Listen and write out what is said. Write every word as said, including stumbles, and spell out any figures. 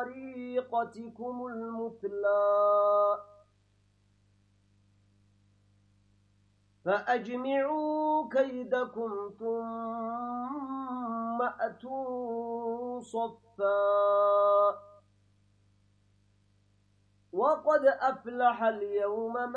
طريقتكم المثلى فأجمعوا كيدكم ثم أتوا صفا وقد أفلح اليوم